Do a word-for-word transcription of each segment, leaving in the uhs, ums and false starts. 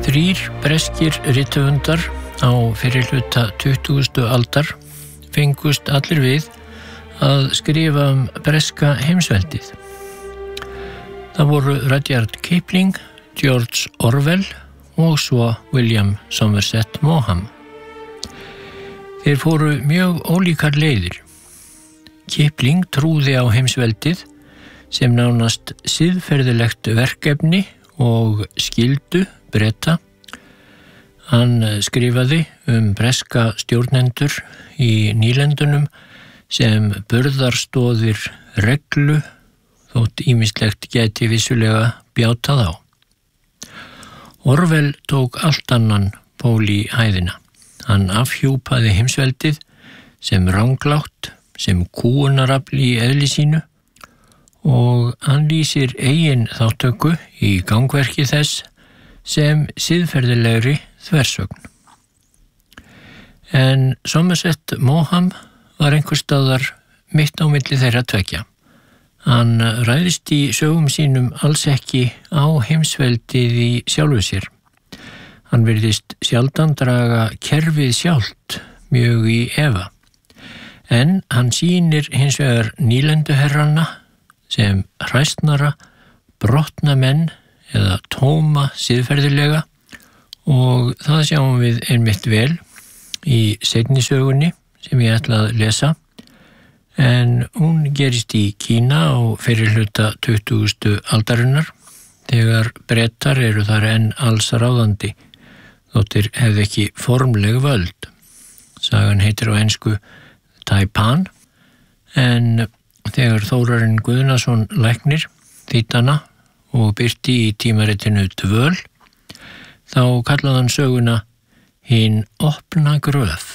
Þrír breskir rithöfundar á fyrri hluta tuttugustu aldar fengust allir við að skrifa um breska heimsveldið. Það voru Rudyard Kipling, George Orwell og svo William Somerset Maugham. Þeir fóru mjög ólíkar leiðir. Kipling trúði á heimsveldið sem nánast siðferðilegt verkefni og skyldu Breta. Hann skrifaði um breska stjórnendur í nýlendunum sem burðarstoðir reglu þótt ýmislegt gæti vissulega bjátað á. Orwell tók allt annan pól í hæðina. Hann afhjúpaði heimsveldið sem ranglátt, sem kúgunarafl í eðli sínu og hann lýsir eigin þáttöku í gangverki þess sem siðferðilegri þversögn. En Somerset Maugham var einhvers staðar mitt á milli þeirra tveggja. Hann ræðist í sögum sínum alls ekki á heimsveldið í sjálfu sér. Hann virðist sjaldan draga kerfið sjálft mjög í efa. En hann sýnir hins vegar nýlenduherrana sem hræstnara, brotna menn eða tóma siðferðilega og það sjáum við einmitt vel í seinni sögunni sem ég ætla að lesa, en hún gerist í Kína á fyrri hluta tuttugustu aldarinnar þegar Bretar eru þar enn alls ráðandi þóttir hefði ekki formleg völd. Sagan heitir á ensku Taipan, en þegar Þórarinn Guðnason læknir þýddi hana og birti í tímaritinu Dvöl, þá kallaði hann söguna Hin opna gröf.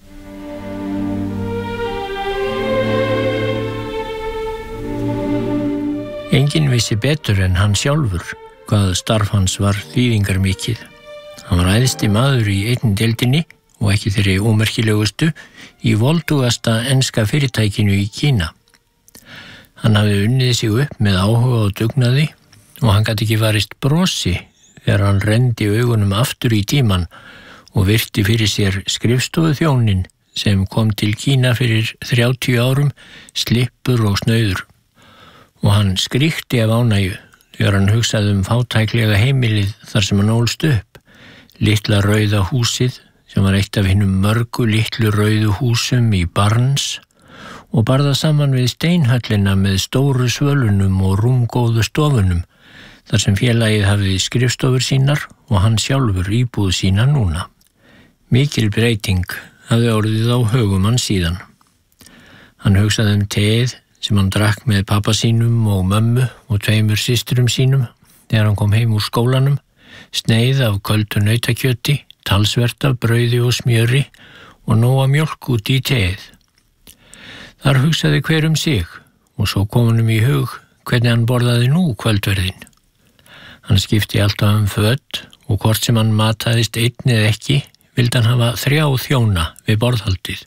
Enginn vissi betur en hann sjálfur hvað starf hans var þýðingarmikið. Hann var æðsti maður í einni deildinni og ekki þeirri ómerkilegustu í voldugasta enska fyrirtækinu í Kína. Hann hafði unnið sig upp með áhuga og dugnaði og hann gat ekki varist brosi þegar hann renndi augunum aftur í tíman og virti fyrir sér skrifstofuþjónin sem kom til Kína fyrir þrjátíu árum, slippur og snauður. Og hann skríkti af ánægju þegar hann hugsaði um fátæklega heimilið þar sem hann ólst upp, litla rauða húsið sem var eitt af hinum mörgu litlu rauðu húsum í Barnes og barða saman við steinhöllina með stóru svölunum og rúmgóðu stofunum, þar sem félagið hafði skrifstofur sínar og hann sjálfur íbúð sína núna. Mikil breyting hafði orðið á högum hann síðan. Hann hugsaði um teið sem hann drakk með pappa sínum og mömmu og tveimur systrum sínum þegar hann kom heim úr skólanum, sneið af köldu nautakjöti, talsvert af brauði og smjöri og nóga mjólk út í teið. Þar hugsaði hver um sig og svo kom honum í hug hvernig hann borðaði nú kvöldverðin. Hann skipti alltaf um föt og hvort sem hann mataðist einn eða ekki, vildi hann hafa þrjá þjóna við borðhaldið.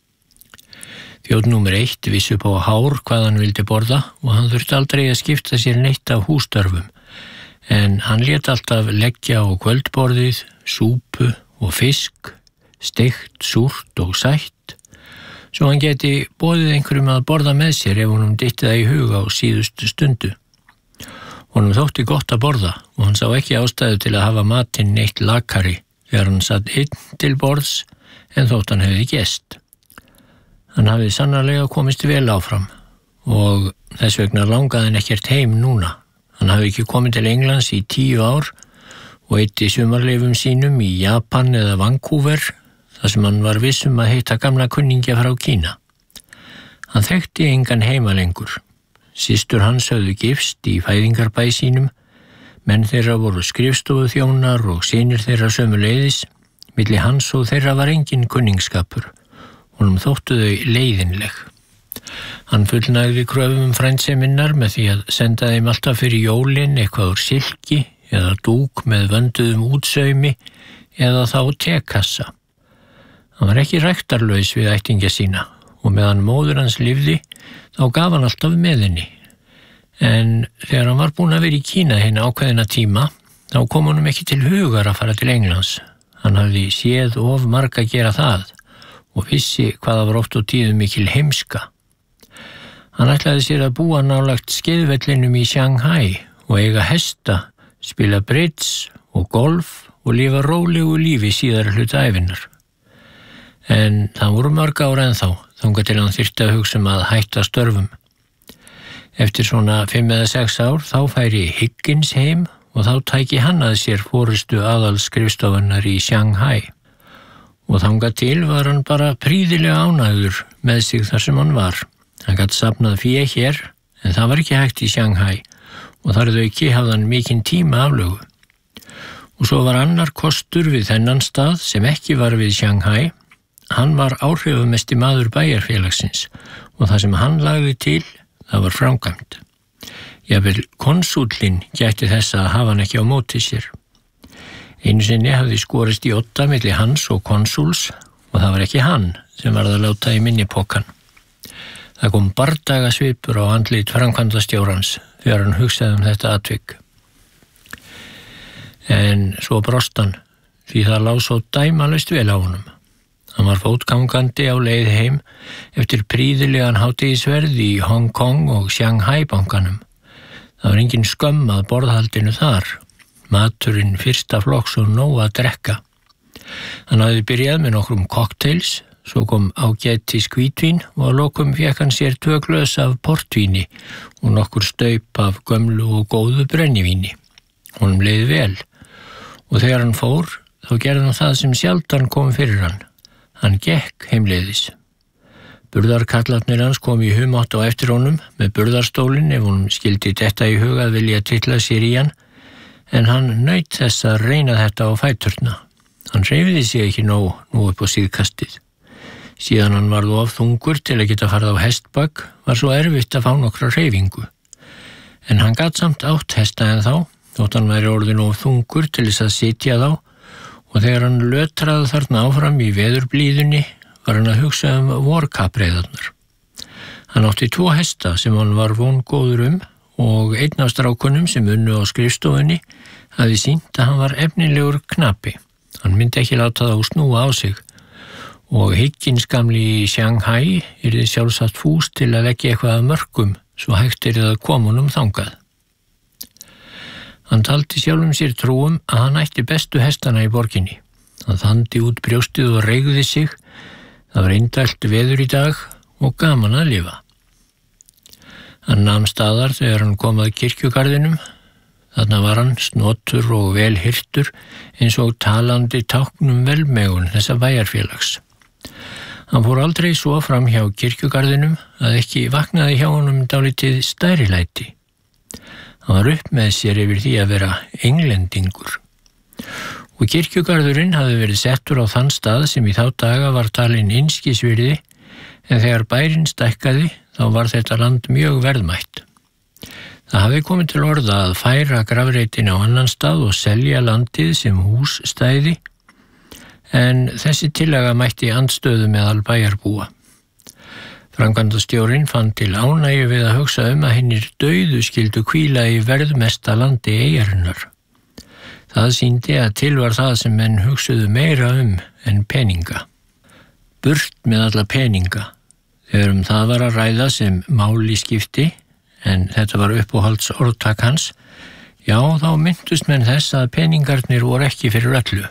Þjónn númer eitt vissi upp á hár hvað hann vildi borða og hann þurfti aldrei að skipta sér neitt af hústörfum, en hann lét alltaf leggja á kvöldborðið, súpu og fisk, steikt, súrt og sætt, svo hann geti boðið einhverjum að borða með sér ef honum dytti það í hug á síðustu stundu. Honum þótti gott að borða og hann sá ekki ástæðu til að hafa matinn neitt lakari þegar hann satt einn til borðs en þótt hann hefði gest. Hann hafði sannarlega komist vel áfram og þess vegna langaði hann ekkert heim núna. Hann hafði ekki komið til Englands í tíu ár og eyddi sumarleifum sínum í Japan eða Vancouver, þar sem hann var viss um að hitta gamla kunningja frá Kína. Hann þekkti engan heima lengur. Systur hans höfðu gifst í fæðingarbæ sínum, menn þeirra voru skrifstofuþjónar og synir þeirra sömuleiðis, milli hans og þeirra var engin kunningsskapur. Honum þóttu þau leiðinleg. Hann fullnægði kröfum frændseminar með því að senda þeim alltaf fyrir jólin eitthvað úr silki eða dúk með vönduðum útsaumi eða þá tekassa. Hann var ekki ræktarlaus við ættingja sína og meðan móður hans lifði þá gaf hann alltaf með henni. En þegar hann var búinn að vera í Kína hinn ákveðina tíma þá kom honum ekki til hugar að fara til Englands. Hann hafði séð of marga gera það og vissi hvað það var oft og tíðum mikil heimska. Hann ætlaði sér að búa nálægt skeiðvellinum í Shanghai og eiga hesta, spila bridge og golf og lifa rólegu lífi síðara hluta ævinnar. En það voru mörg ára ennþá, þangað til hann þyrfti að hugsa um að hætta störfum. Eftir svona fimm eða sex ár þá færi Higgins heim og þá tæki hann að sér forystu aðalskrifstofunnar í Shanghai. Og þangað til var hann bara prýðilega ánægður með sig þar sem hann var. Hann gat safnað fé hér, en það var ekki hægt í Shanghai og þar þau ekki hafði hann mikinn tíma aflögu. Og svo var annar kostur við þennan stað sem ekki var við Shanghai. Hann var áhrifamesti maður bæjarfélagsins og það sem hann lagði til, það var framkvæmt. Jafnvel konsúllinn gætti þess að hafa hann ekki á móti sér. Einu sinni hafði skorist í odda milli hans og konsúls og það var ekki hann sem varð að láta í minnipokan. Það kom bardaga svipur á andlit framkvæmdastjórans þegar hann hugsaði um þetta atvik. En svo brost hann, því það lá svo dæmalaust vel á honum. Hann var fótgangandi á leið heim eftir prýðilegan hádegisverð í Hong Kong og Shanghai bankanum. Það var engin skömm að borðhaldinu þar. Maturinn fyrsta flokks og nóg að drekka. Hann hafði byrjað með nokkrum cocktails, svo kom ágætis hvítvín og að lokum fékk hann sér tvö glös af portvíni og nokkur staup af gömlu og góðu brennivíni. Honum leið vel og þegar hann fór þá gerði hann það sem sjaldan kom fyrir hann. Hann gekk heimleiðis. Burðarkallarnir hans kom í humátt á eftir honum með burðarstólinn ef honum skildi detta í huga að vilja titla sér í hann, en hann naut þess að reyna þetta á fæturna. Hann hreyfði sig ekki nóg nú upp á síðkastið. Síðan hann varð of þungur til að geta farið á hestbak var svo erfitt að fá nokkra hreyfingu. En hann gat samt átt hesta en þá, þótt hann væri orðinn of þungur til þess að sitja þá, og þegar hann lötraði þarna áfram í veðurblíðunni var hann að hugsa um vorkappreiðarnar. Hann átti tvo hesta sem hann var vongóður um og einn af strákunum sem unnu á skrifstofunni hafði sýnt að hann var efnilegur knapi. Hann myndi ekki láta þá snúa á sig og Higgins gamli í Shanghai yrði sjálfsagt fús til að leggja eitthvað af mörkum svo hægt yrði að koma honum þangað. Hann taldi sjálfum sér trúum að hann ætti bestu hestana í borginni. Hann þandi út brjóstið og reigði sig. Það var indælt veður í dag og gaman að lifa. Hann nam staðar þegar hann kom að kirkjugarðinum. Þarna var hann snotur og vel hirtur eins og talandi táknum velmegun þessa bæjarfélags. Hann fór aldrei svo fram hjá kirkjugarðinum að ekki vaknaði hjá honum dálítið stærilæti. Hann var upp með sér yfir því að vera englendingur. Og kirkjugarðurinn hafði verið settur á þann stað sem í þá daga var talinn einskisvirði, en þegar bærinn stækkaði þá var þetta land mjög verðmætt. Það hafði komið til orða að færa grafreitin á annan stað og selja landið sem hússtæði, en þessi tillaga mætti andstöðu meðal bæjarbúa. Framkvæmdastjórinn fann til ánægju við að hugsa um að hinnir dauðu skyldu hvíla í verðmesta landi eyjarinnar. Það sýndi að til var það sem menn hugsuðu meira um en peninga. Burt með alla peninga. Þegar um það var að ræða sem máli skipti, en þetta var uppáhalds orðtak hans, já þá myndust menn þess að peningarnir voru ekki fyrir öllu.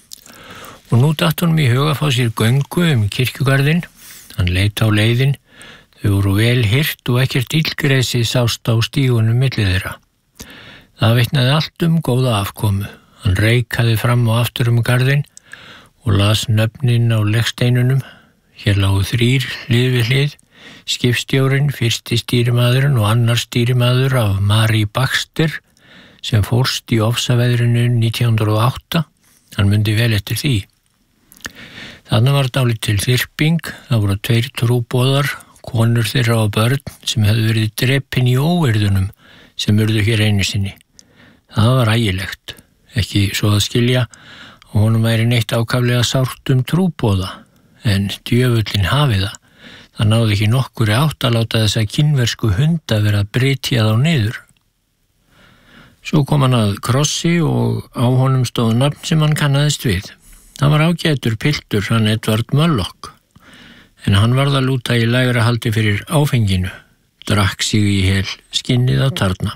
Og nú datt honum í huga að fá sér göngu um kirkjugarðinn. Hann leit á leiðin, þau voru vel hirt og ekkert illgresi sást á stígunum milli þeirra. Það vitnaði allt um góða afkomu. Hann reikaði fram og aftur um garðinn og las nöfnin á legsteinunum. Hér lágu þrír hlið við hlið, skipstjórinn, fyrsti stýrimaðurinn og annar stýrimaður af Mary Baxter sem fórst í ofsaveðrinu nítján hundruð og átta. Hann mundi vel eftir því. Þarna var dálítil þyrping, það voru tveir trúboðar, konur þeirra og börn sem hefðu verið drepin í óeirðunum sem urðu hér einu sinni. Það var ægilegt, ekki svo að skilja og honum væri neitt ákaflega sárt um trúboða, en djöfullin hafi það. Það náði ekki nokkuri átt að láta þessa kínversku hunda vera brytjað á niður. Svo kom hann að krossi og á honum stóð nafn sem hann kannaðist við. Það var ágætur piltur, hann Edvard Murlock, en hann varð að lúta í lægra haldi fyrir áfenginu, drakk sig í hel skinnið á tarna.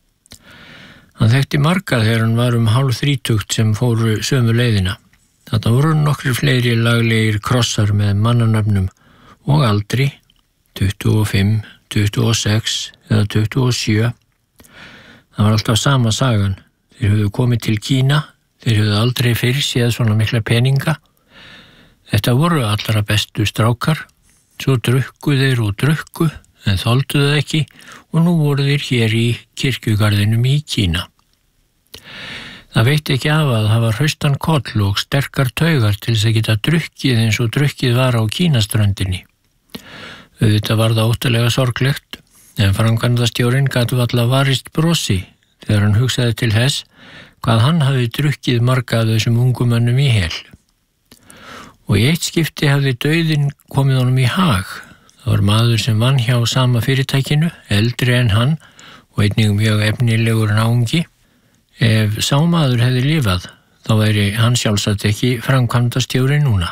Hann þekkti marga þegar hann var um hálf þrítugt sem fóru sömu leiðina. Þetta voru nokkri fleiri laglegir krossar með mannanöfnum og aldri, tuttugu og fimm, tuttugu og sex eða tuttugu og sjö. Það var alltaf sama sagan. Þeir höfðu komið til Kína, þeir höfðu aldrei fyrr séð svona mikla peninga. Þetta voru allra bestu strákar, svo drukku þeir og drukku, en þoldu það ekki og nú voru þeir hér í kirkjugarðinum í Kína. Það veitti ekki af að hafa hraustan koll og sterkar taugar til þess að geta drukkið eins og drukkið var á Kínaströndinni. Auðvitað var það óttalega sorglegt, en framkvæmdastjórinn gat varla varist brosi þegar hann hugsaði til þess hvað hann hafi drukkið marga af þessum ungumönnum í hel. Og í eitt skipti hafði dauðinn komið honum í hag. Það var maður sem vann hjá sama fyrirtækinu, eldri en hann og einnig mjög efnilegur náungi. Ef sá maður hefði lifað, þá væri hann sjálfsagt ekki framkvæmdastjóri núna.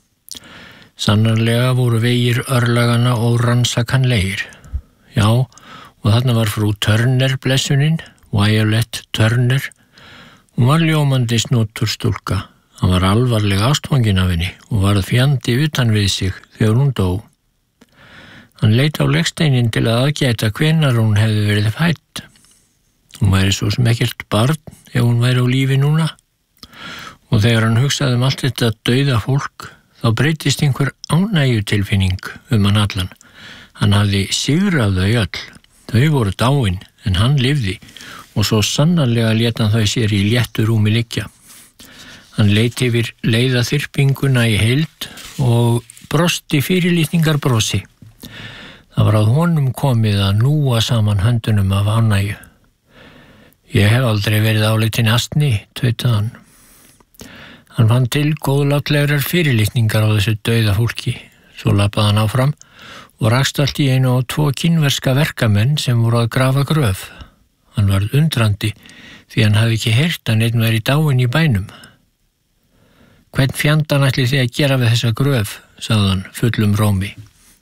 Sannarlega voru vegir örlagana og rannsakanlegir. Já, og þarna var frú Turner blessunin, Violet Turner. Hún var ljómandi snottur stúlka. Hann var alvarlega ástfanginn af henni og varð fjandi utan við sig þegar hún dó. Hann leit á legsteinin til að aðgæta hvenær hún hefði verið fædd. Hún væri svo sem ekkert barn ef hún væri á lífi núna. Og þegar hann hugsaði um allt þetta dauða fólk, þá breytist einhver ánægjutilfinning um hann allan. Hann hafði sigrað þau öll. Þau voru dáin, en hann lifði og svo sannarlega lét hann þau sér í léttu rúmi liggja. Hann leit yfir leiðaþyrpinguna í heild og brosti fyrirlitningarbrosi. Það var að honum komið að núa saman höndunum af ánægju. Ég hef aldrei verið álitinn astni, tautaði hann. Hann fann til góðlátlegrar fyrirlitningar á þessu dauða fólki. Svo labbaði hann áfram og rakst allt í einu á tvo kínverska verkamenn sem voru að grafa gröf. Hann varð undrandi því hann hafði ekki heyrt að neinn væri dáinn í bænum. Hvern fjandann ætli þið að gera við þessa gröf, sagði hann fullum rómi.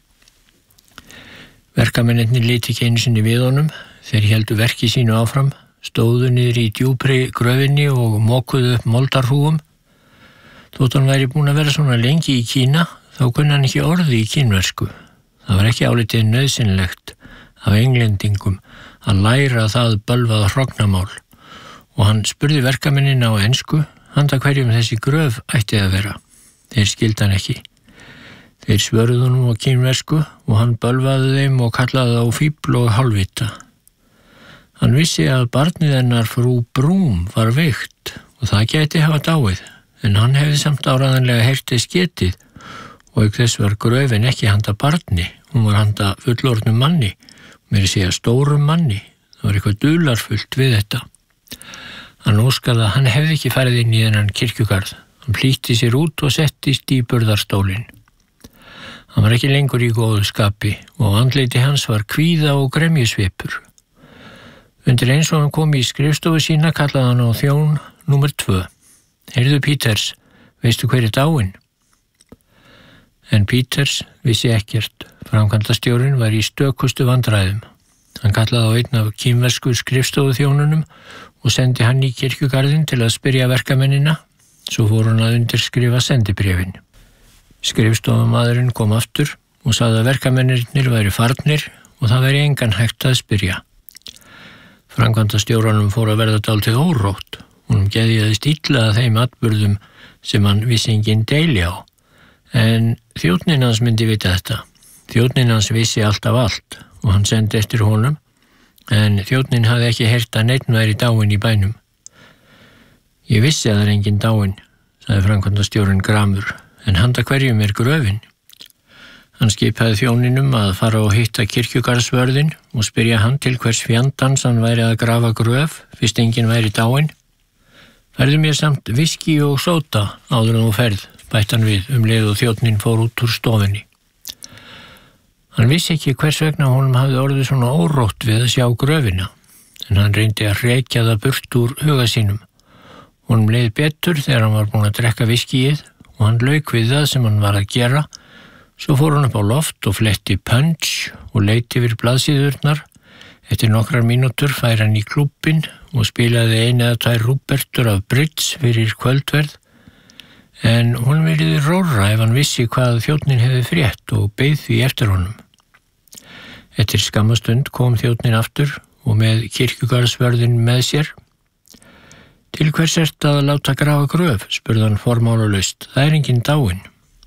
Verkamennirnir litu ekki einu sinni við honum, þeir héldu verki sínu áfram, stóðu niður í djúpri gröfinni og mokuðu upp moldarhúum. Þótt hann væri búin að vera svona lengi í Kína, þá kunni hann ekki orði í kínversku. Það var ekki álitið nauðsynlegt af englendingum að læra það bölvað hrognamál og hann spurði verkamennina á ensku handa hverjum þessi gröf ætti að vera. Þeir skildu hann ekki. Þeir svöruðu honum á kínversku og hann bölvaði þeim og kallaði þá fífl og hálfvita. Hann vissi að barnið hennar frú Brúm var veikt og það gæti hafa dáið, en hann hefði samt áræðanlega heyrt þess getið og auk þess var gröfin ekki handa barni, hún var handa fullorðnum manni, meira segja stórum manni. Það var eitthvað dularfullt við þetta. Hann óskaði að hann hefði ekki farið inn í þennan kirkjugarð. Hann flýtti sér út og settist í burðarstólinn. Hann var ekki lengur í góðu skapi og andliti hans var kvíða og gremjusvipur. Undir eins og hann kom í skrifstofu sína kallaði hann á þjón númer tvö. Heyrðu Peters, veistu hver er dáinn? En Peters vissi ekkert. Framkvæmdastjórinn var í stökustu vandræðum. Hann kallaði á einn af kínversku skrifstofuþjónunum og sendi hann í kirkjugarðinn til að spyrja verkamennina, svo fór hann að undirskrifa sendibréfin. Skrifstofumaðurinn kom aftur og sagði að verkamennirnir væri farnir og það væri engan hægt að spyrja. Framkvæmdastjóranum fór að verða dálítið órótt. Honum geðjaðist illa að þeim atburðum sem hann vissi engin deili á. En þjónninn hans myndi vita þetta. Þjónninn hans vissi alltaf allt og hann sendi eftir honum, en þjónninn hafði ekki heyrt að neinn væri dáinn í bænum. Ég vissi að það er engin dáinn, sagði framkvæmdastjórinn gramur, en handa hverjum er gröfin? Hann skipaði þjóninum að fara og hitta kirkjugarðsvörðinn og spyrja hann til hvers fjandans hann væri að grafa gröf, fyrst engin væri dáinn. Færðu mér samt viski og sóta áður en þú ferð, bætti hann við um leið og þjónninn fór út úr stofunni. Hann vissi ekki hvers vegna honum hafði orðið svona órótt við að sjá gröfina, en hann reyndi að rekja það burt úr huga sínum. Honum leið betur þegar hann var búinn að drekka viskíið og hann lauk við það sem hann var að gera. Svo fór hann upp á loft og fletti Punch og leit yfir blaðsíðurnar. Eftir nokkrar mínútur fær hann í klúbbinn og spilaði ein eða tvær rúbertur af bridge fyrir kvöldverð. En hún verið rórra ef hann vissi hvað þjónninn hefði frétt og beið því eftir honum. Eftir skammastund kom þjónninn aftur og með kirkjugarðsvörðinn með sér. Til hvers ert að láta grafa gröf, spurði hann formálalaust. Það er enginn dáinn.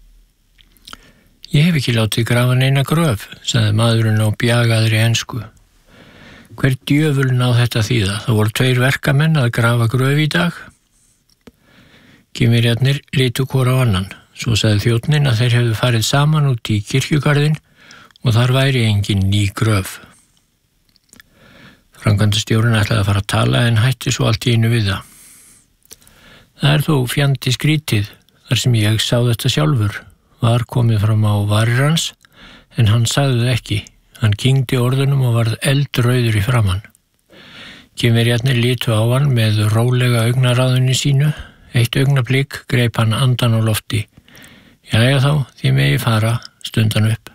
Ég hef ekki látið grafa neina gröf, sagði maðurinn á bjagaðri ensku. Hver djöfulinn á þetta þýða? Það voru tveir verkamenn að grafa gröf í dag. Kínverjarnir litu hvor á annan. Svo sagði þjónninn að þeir hefðu farið saman út í kirkjugarðinn og þar væri engin ný gröf. Framkvæmdastjórinn ætlaði að fara að tala en hætti svo allt í einu við það. Það er þó fjandi skrítið þar sem ég sá þetta sjálfur. Var komið fram á varir hans en hann sagði það ekki. Hann kyngdi orðunum og varð eldrauður í framann. Kínverjarnir litu á hann með rólega augnaráðunni sínu. Eitt augnablik greip hann andan á lofti. Jæja þá, því megi fara, stundan upp.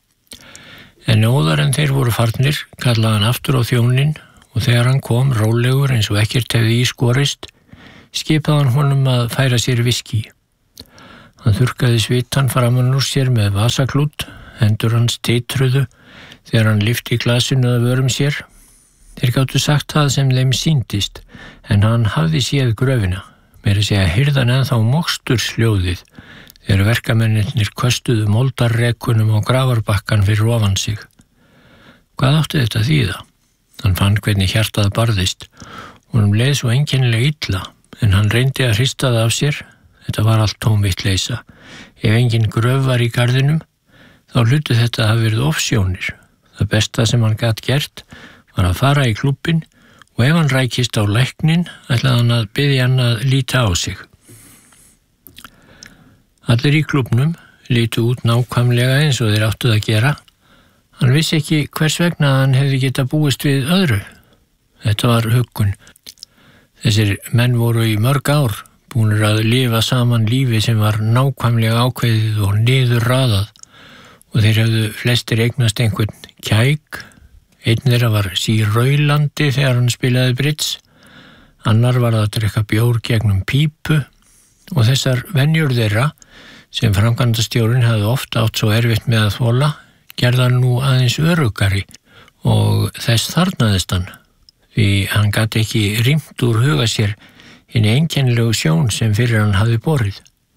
En óðar en þeir voru farnir, kallaði hann aftur á þjóninn og þegar hann kom rólegur eins og ekkert hefði í skorist, skipaði hann honum að færa sér viskí. Hann þurrkaði svitann framan úr sér með vasaklút, hendur hans titruðu þegar hann lyfti glasinu að vörum sér. Þeir gátu sagt það sem þeim sýndist, en hann hafði séð gröfina. Meira segja heyrðan ennþá mokstursljóðið þegar verkamennirnir köstuðu moldarrekunum á grafarbakkan fyrir ofan sig. Hvað átti þetta þýða? Hann fann hvernig hjartað barðist. Honum leið svo einkennilega illa, en hann reyndi að hrista það af sér. Þetta var allt tóm vitleysa. Ef engin gröf var í garðinum, þá hlutu þetta að hafa verið ofsjónir. Það besta sem hann gat gert var að fara í klúbbinn og ef hann rækist á læknin ætlaði hann að biðja hann að líta á sig. Allir í klúbbnum litu út nákvæmlega eins og þeir áttuð að gera. Hann vissi ekki hvers vegna hann hefði getað búist við öðru. Þetta var huggun. Þessir menn voru í mörg ár búnir að lifa saman lífi sem var nákvæmlega ákveðið og niður raðað og þeir hefðu flestir eignast einhvern kæk. Einn þeirra var sírraulandi þegar hann spilaði bridge, annar var að drekka bjór gegnum pípu og þessar venjur þeirra sem framkvæmdastjórinn hafði oft átt svo erfitt með að þola, gerði hann nú aðeins öruggari og þess þarnaðist hann, því hann gat ekki rýmt úr huga sér hinni einkennilegu sjón sem fyrir hann hafði borið.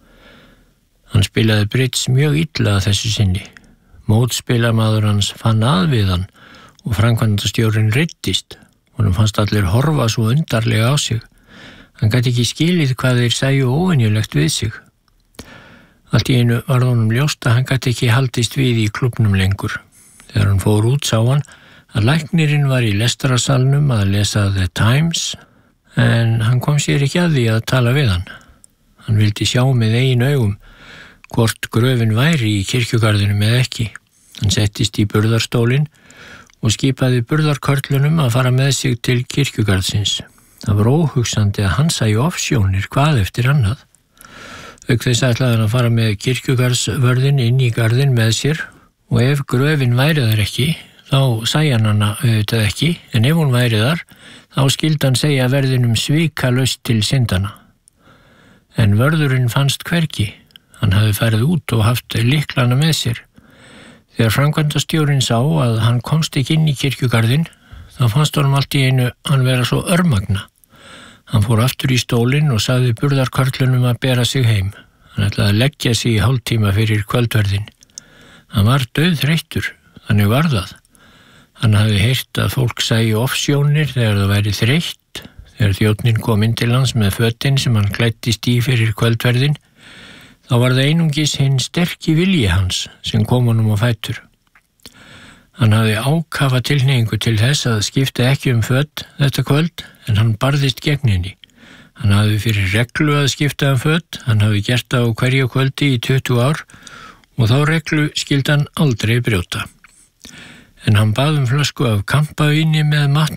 Hann spilaði bridge mjög illa að þessu sinni. Mótspilamaður hans fann að við hann og framkvæmdastjórinn reiddist. Honum fannst allir horfa svo undarlega á sig. Hann gat ekki skilið hvað þeir sæju óvenjulegt við sig. Allt í einu var honum ljóst að hann gat ekki haldist við í klúbbnum lengur. Þegar hann fór út sá hann að læknirinn var í lestarsalnum að lesa The Times, en hann kom sér ekki að því að tala við hann. Hann vildi sjá með eigin augum hvort gröfin væri í kirkjugarðinum eða ekki. Hann settist í burðarstólinn og skipaði burðarkörlunum að fara með sig til kirkjugarðsins. Það var óhugsandi að hann sæi ofsjónir hvað eftir annað. Auk þess ætlaði hann að fara með kirkjugarðsvörðin inn í garðin með sér og ef gröfin væri þar ekki, þá sæi hann hana auðvitað ekki, en ef hún væri þar, þá skildi hann segja verðinum svikalaust til syndana. En vörðurinn fannst hvergi. Hann hafði farið út og haft lyklana með sér. Þegar framkvæmdastjórinn sá að hann komst ekki inn í kirkjugarðinn, þá fannst honum allt í einu hann vera svo örmagna. Hann fór aftur í stólinn og sagði burðarkörlunum að bera sig heim. Hann ætlaði að leggja sig í hálftíma fyrir kvöldverðin. Hann var dauðþreyttur, þannig var það. Hann hafði heyrt að fólk sæi ofsjónir þegar það væri þreytt. Þegar þjónninn kom inn til hans með fötin sem hann klæddist í fyrir kvöldverðin, þá var það einungis hinn sterki vilji hans sem kom honum á fætur. Hann hafði ákafa tilhneigingu til þess að skipta ekki um föt þetta kvöld, en hann barðist gegn henni. Hann hafði fyrir reglu að skipta um föt, hann hafði gert það á hverju kvöldi í tuttugu ár og þá reglu skildi hann aldrei brjóta. En hann bað um flösku af kampavíni með matnum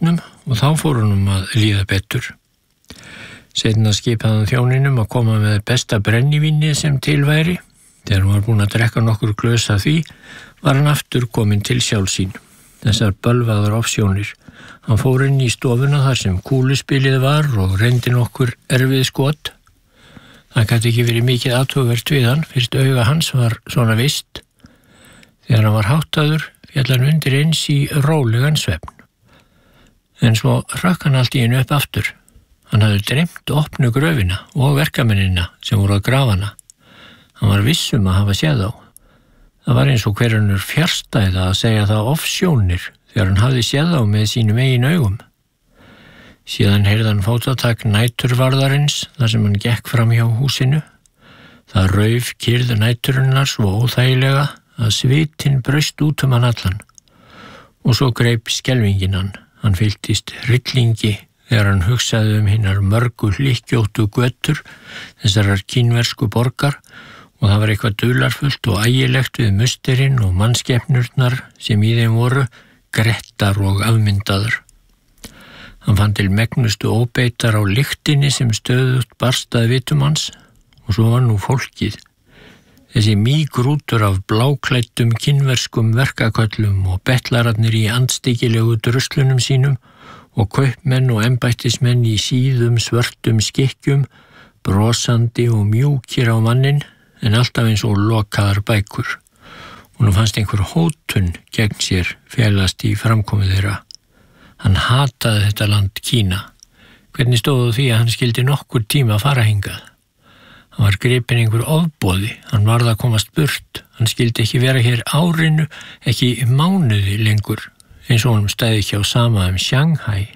og þá fór honum að líða betur. Seinna skipaði hann þjóninum að koma með besta brennivíni sem til væri. Þegar hann var búinn að drekka nokkur glös af því, var hann aftur kominn til sjálf sín. Þessar bölvaðar ofsjónir. Hann fór inn í stofuna þar sem kúluspilið var og reyndi nokkur erfið skot. Það gat ekki verið mikið athugavert við hann, fyrst auga hans var svona vist. Þegar hann var háttaður, féll hann undir eins í rólegan svefn. En svo hrökk hann allt í einu upp aftur. Hann hafði dreymt opnu gröfina og verkamennina sem voru að grafa hana. Hann var viss um að hafa séð þá. Það var eins og hver önnur fjarstæða að segja það ofsjónir þegar hann hafði séð þá með sínum eigin augum. Síðan heyrði hann fótatak næturvarðarins þar sem hann gekk fram hjá húsinu. Það rauf kyrð næturinnar svo óþægilega að svitinn braust út um hann allan. Og svo greip skelfingin hann. Hann fylltist hryllingi þegar hann hugsaði um hinnar mörgu hlykkjóttu götur þessarar kínversku borgar, og það var eitthvað dularfullt og ægilegt við musterinn og mannskepnurnar sem í þeim voru, grettar og afmyndaður. Hann fann til megnustu óbeitar á lyktinni sem stöðugt barstaði vitum hans, og svo var nú fólkið. Þessi mýgrútur af bláklæddum kínverskum verkaköllum og betlararnir í andstyggilegu druslunum sínum og kaupmenn og embættismenn í síðum svörtum skikkjum, brosandi og mjúkir á mannin, en alltaf eins og lokaðar bækur. Og nú fannst einhver hótun gegn sér felast í framkomu þeirra. Hann hataði þetta land Kína. Hvernig stóðu því að hann skildi nokkur tíma að fara hingað? Hann var gripinn einhver ofboði, hann varð að komast burt. Hann skildi ekki vera hér árinu, ekki mánuði lengur, eins og honum stæði ekki á sama um Shanghai.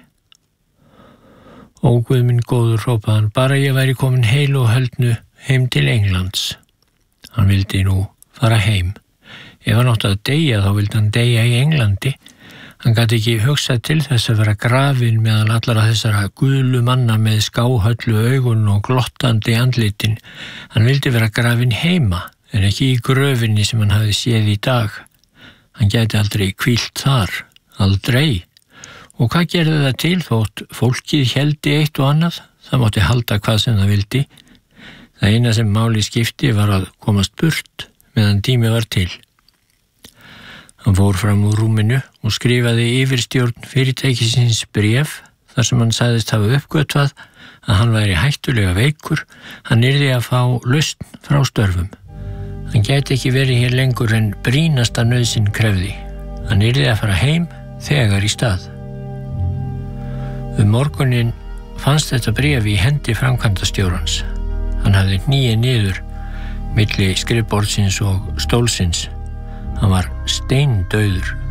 Ó, Guð minn góður, hrópaði hann, bara ég væri komin heil og höldnu heim til Englands. Hann vildi nú fara heim. Ef hann átti að deyja, þá vildi hann deyja í Englandi. Hann gat ekki hugsað til þess að vera grafinn meðal allara þessara gulu manna með skáhöllu augun og glottandi andlitin. Hann vildi vera grafinn heima, en ekki í gröfinni sem hann hafði séð í dag. Hann gæti aldrei hvílt þar, aldrei. Og hvað gerði það til þótt fólkið héldi eitt og annað? Það mátti halda hvað sem það vildi. Það eina sem máli skipti var að komast burt meðan tími var til. Hann fór fram úr rúminu og skrifaði yfirstjórn fyrirtækisins bréf þar sem hann sagðist hafa uppgötvað að hann væri hættulega veikur, hann yrði að fá lausn frá störfum. Hann gæti ekki verið hér lengur en brýnasta nauðsyn krefði. Hann yrði að fara heim þegar í stað. Um morguninn fannst þetta bréf í hendi framkvæmdastjórans. Hann hafði hnýið niður milli skrifborðsins og stólsins. Hann var steindauður.